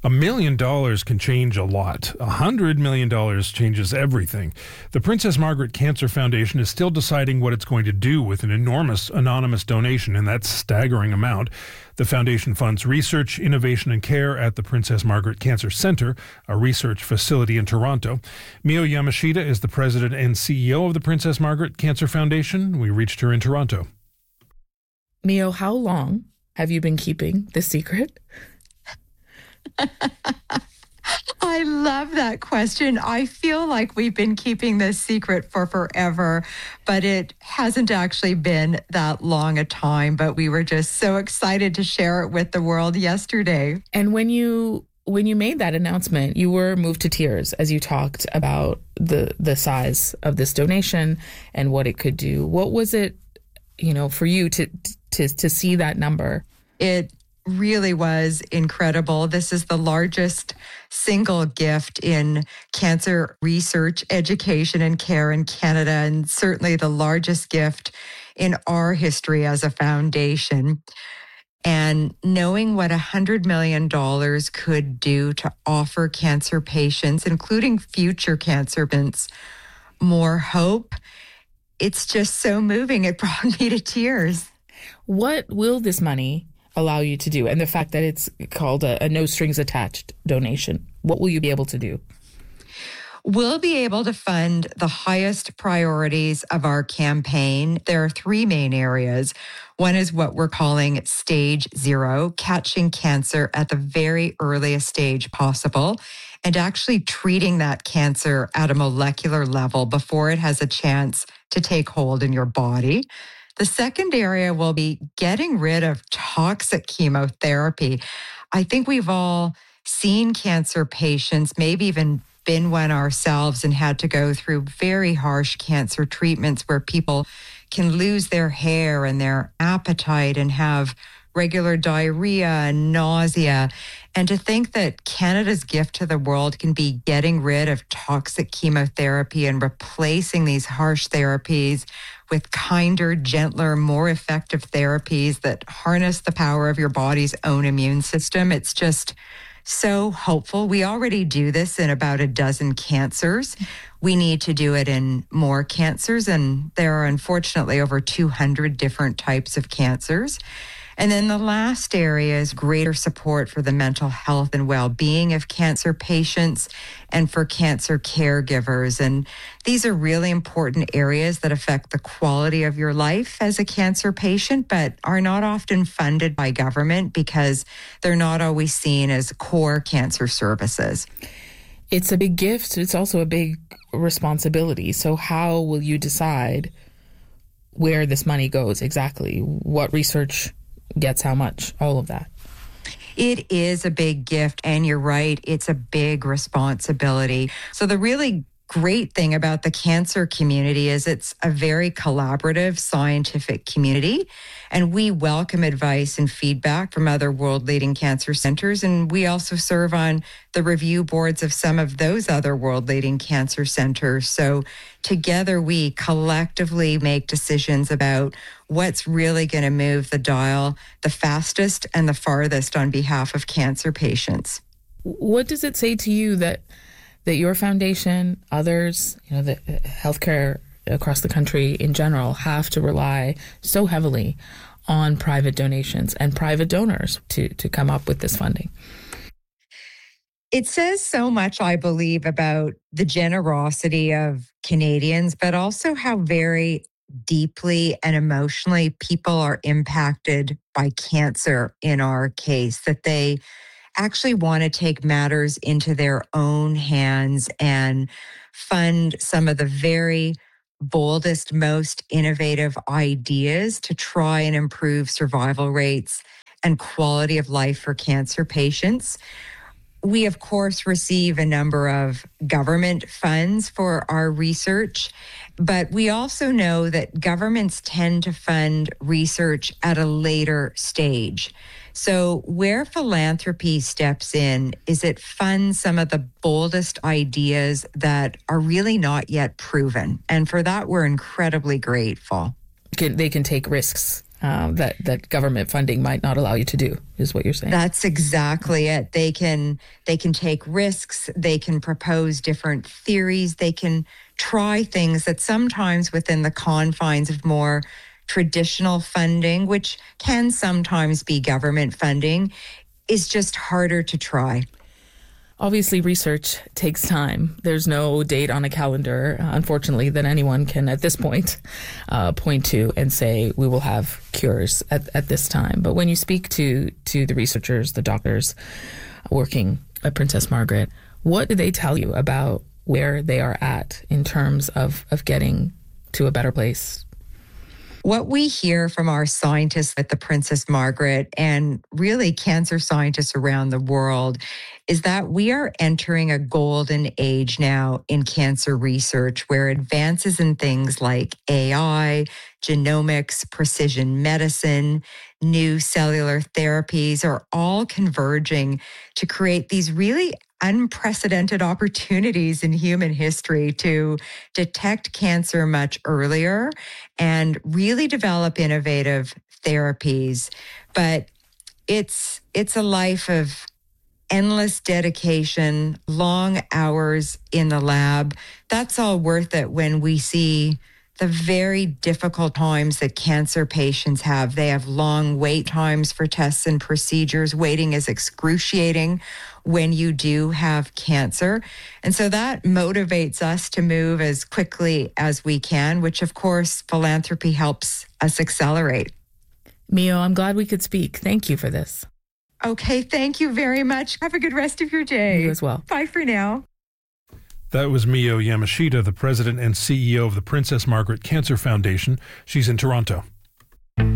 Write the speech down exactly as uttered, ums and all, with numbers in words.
A million dollars can change a lot. A hundred million dollars changes everything. The Princess Margaret Cancer Foundation is still deciding what it's going to do with an enormous anonymous donation, and that's staggering amount. The foundation funds research, innovation, and care at the Princess Margaret Cancer Centre, a research facility in Toronto. Mio Yamashita is the president and C E O of the Princess Margaret Cancer Foundation. We reached her in Toronto. Mio, how long have you been keeping this secret? I love that question. I feel like we've been keeping this secret for forever, but it hasn't actually been that long a time. But we were just so excited to share it with the world yesterday. And when you when you made that announcement, you were moved to tears as you talked about the the size of this donation and what it could do. What was it, you know, for you to to to see that number? It really was incredible. This is the largest single gift in cancer research, education, and care in Canada, and certainly the largest gift in our history as a foundation. And knowing what one hundred million dollars could do to offer cancer patients, including future cancer patients, more hope, it's just so moving. It brought me to tears. What will this money allow you to do? And the fact that it's called a, a no strings attached donation, what will you be able to do? We'll be able to fund the highest priorities of our campaign. There are three main areas. One is what we're calling stage zero, catching cancer at the very earliest stage possible, and actually treating that cancer at a molecular level before it has a chance to take hold in your body. The second area will be getting rid of toxic chemotherapy. I think we've all seen cancer patients, maybe even been one ourselves, and had to go through very harsh cancer treatments where people can lose their hair and their appetite and have regular diarrhea and nausea. And to think that Canada's gift to the world can be getting rid of toxic chemotherapy and replacing these harsh therapies with kinder, gentler, more effective therapies that harness the power of your body's own immune system. It's just so hopeful. We already do this in about a dozen cancers. We need to do it in more cancers, and there are unfortunately over two hundred different types of cancers. And then the last area is greater support for the mental health and well-being of cancer patients and for cancer caregivers. And these are really important areas that affect the quality of your life as a cancer patient, but are not often funded by government because they're not always seen as core cancer services. It's a big gift. It's also a big responsibility. So how will you decide where this money goes exactly? What research gets how much, all of that? It is a big gift, and you're right, it's a big responsibility. So the really great thing about the cancer community is it's a very collaborative scientific community, and we welcome advice and feedback from other world-leading cancer centers, and we also serve on the review boards of some of those other world-leading cancer centers. So together we collectively make decisions about what's really going to move the dial the fastest and the farthest on behalf of cancer patients. What does it say to you that that your foundation, others, you know, the healthcare across the country in general have to rely so heavily on private donations and private donors to, to come up with this funding? It says so much, I believe, about the generosity of Canadians, but also how very deeply and emotionally people are impacted by cancer in our case, that they actually want to take matters into their own hands and fund some of the very boldest, most innovative ideas to try and improve survival rates and quality of life for cancer patients. We, of course, receive a number of government funds for our research, but we also know that governments tend to fund research at a later stage. So where philanthropy steps in is it funds some of the boldest ideas that are really not yet proven. And for that, we're incredibly grateful. Can, they can take risks um, that, that government funding might not allow you to do, is what you're saying. That's exactly it. They can they can take risks. They can propose different theories. They can try things that sometimes within the confines of more traditional funding, which can sometimes be government funding, is just harder to try. Obviously, research takes time. There's no date on a calendar, uh, unfortunately, that anyone can at this point uh, point to and say we will have cures at, at this time. But when you speak to, to the researchers, the doctors working at Princess Margaret, what do they tell you about where they are at in terms of, of getting to a better place? What we hear from our scientists at the Princess Margaret and really cancer scientists around the world is that we are entering a golden age now in cancer research where advances in things like A I, genomics, precision medicine, new cellular therapies are all converging to create these really unprecedented opportunities in human history to detect cancer much earlier and really develop innovative therapies. But it's it's a life of endless dedication, long hours in the lab. That's all worth it when we see the very difficult times that cancer patients have. They have long wait times for tests and procedures. Waiting is excruciating when you do have cancer. And so that motivates us to move as quickly as we can, which of course philanthropy helps us accelerate. Mio, I'm glad we could speak. Thank you for this. Okay, thank you very much. Have a good rest of your day. You as well. Bye for now. That was Mio Yamashita, the president and C E O of the Princess Margaret Cancer Foundation. She's in Toronto.